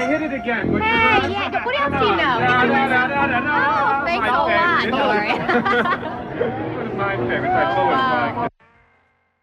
hit it again. Hey, yeah, what else do you know? Oh, thanks a lot, Lori. One of my favorites. I've always liked it.